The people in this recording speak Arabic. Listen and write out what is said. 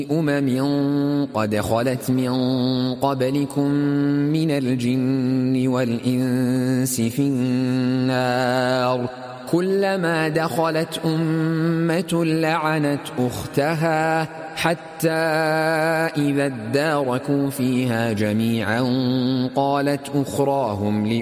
قد خلت من قبلكم من الجن والإنس في النار كلما دخلت أمة لعنت أختها حتى إذا اداركوا فيها جميعا قالت أخراهم